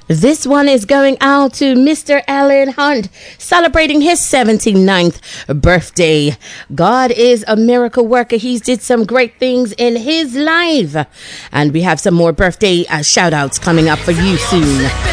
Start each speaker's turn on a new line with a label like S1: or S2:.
S1: This one is going out to Mr. Alan Hunt, celebrating his 79th birthday. God is a miracle worker. He's did some great things in his life. And we have some more birthday shout outs coming up for you soon.